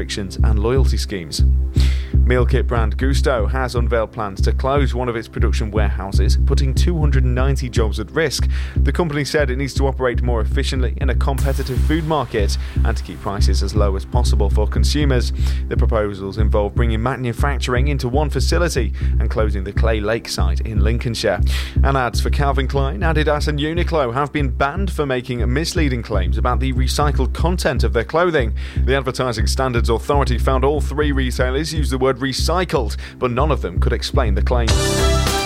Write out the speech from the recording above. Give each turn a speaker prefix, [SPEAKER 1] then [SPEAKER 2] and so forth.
[SPEAKER 1] restrictions and loyalty schemes. Meal kit brand Gusto has unveiled plans to close one of its production warehouses, putting 290 jobs at risk. The company said it needs to operate more efficiently in a competitive food market and to keep prices as low as possible for consumers. The proposals involve bringing manufacturing into one facility and closing the Clay Lake site in Lincolnshire. And ads for Calvin Klein, Adidas and Uniqlo have been banned for making misleading claims about the recycled content of their clothing. The Advertising Standards Authority found all three retailers used the word recycled, but none of them could explain the claim.